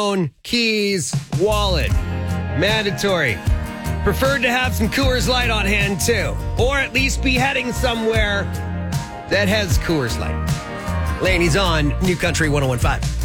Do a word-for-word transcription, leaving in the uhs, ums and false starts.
phone, keys, wallet. Mandatory. Preferred to have some Coors Light on hand, too. Or at least be heading somewhere that has Coors Light. Laney's on New Country one oh one point five.